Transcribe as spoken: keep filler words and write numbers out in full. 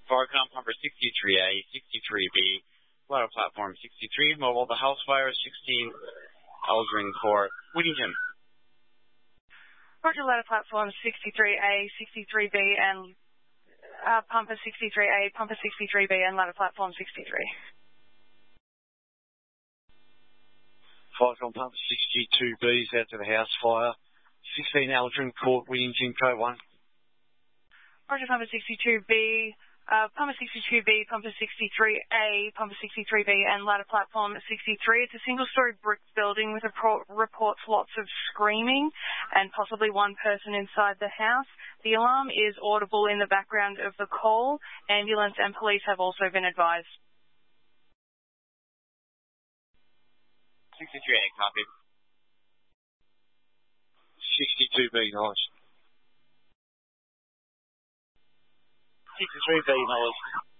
Farcom Pumper sixty-three A, sixty-three B, Ladder Platform sixty-three, Mobile, the House Fire sixteen, Eldring Court, Whittington. Roger, Ladder Platform sixty-three A, sixty-three B, and uh, Pumper sixty-three A, Pumper sixty-three B, and Ladder Platform sixty-three. Farcom Pumper sixty-two B is out to the House Fire, sixteen Eldring Court, Whittington, code one. Roger, Pumper sixty-two B, uh, Pumper sixty-two B, Pumper sixty-three A, Pumper sixty-three B, and Ladder Platform sixty-three. It's a single-story brick building with report, reports lots of screaming and possibly one person inside the house. The alarm is audible in the background of the call. Ambulance and police have also been advised. sixty-three A, copy. sixty-two B, nice. sixty-three B, knowledge.